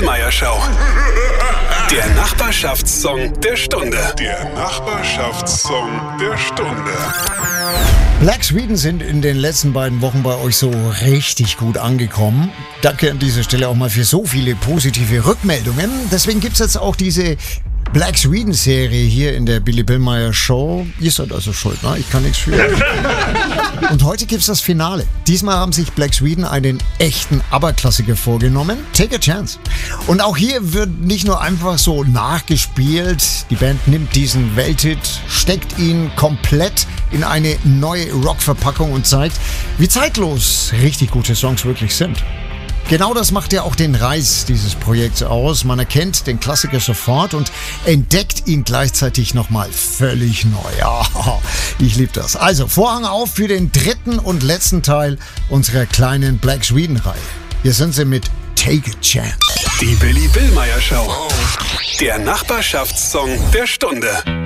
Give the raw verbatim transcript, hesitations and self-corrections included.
Billmeyer Show. Der Nachbarschaftssong der Stunde. Der Nachbarschaftssong der Stunde. Black Sweden sind in den letzten beiden Wochen bei euch so richtig gut angekommen. Danke an dieser Stelle auch mal für so viele positive Rückmeldungen. Deswegen gibt es jetzt auch diese Black Sweden Serie hier in der Billy Billmeyer Show. Ihr seid also schuld, ne? Ich kann nichts für. Und heute gibt's das Finale. Diesmal haben sich Black Sweden einen echten ABBA-Klassiker vorgenommen. Take a Chance. Und auch hier wird nicht nur einfach so nachgespielt. Die Band nimmt diesen Welthit, steckt ihn komplett in eine neue Rock-Verpackung und zeigt, wie zeitlos richtig gute Songs wirklich sind. Genau das macht ja auch den Reiz dieses Projekts aus. Man erkennt den Klassiker sofort und entdeckt ihn gleichzeitig nochmal völlig neu. Ja, ich liebe das. Also Vorhang auf für den dritten und letzten Teil unserer kleinen Black Sweden-Reihe. Hier sind sie mit Take a Chance. Die Billy Billmeyer Show. Der Nachbarschaftssong der Stunde.